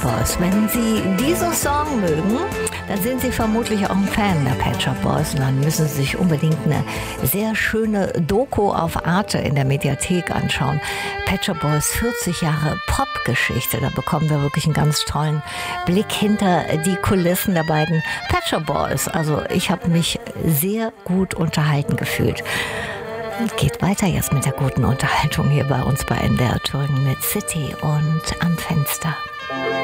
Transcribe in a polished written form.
Boys. Wenn Sie diesen Song mögen, dann sind Sie vermutlich auch ein Fan der Pet Shop Boys. Und dann müssen Sie sich unbedingt eine sehr schöne Doku auf Arte in der Mediathek anschauen. Pet Shop Boys 40 Jahre Popgeschichte. Da bekommen wir wirklich einen ganz tollen Blick hinter die Kulissen der beiden Pet Shop Boys. Also ich habe mich sehr gut unterhalten gefühlt. Geht weiter jetzt mit der guten Unterhaltung hier bei uns bei NDR Thüringen mit City und Am Fenster.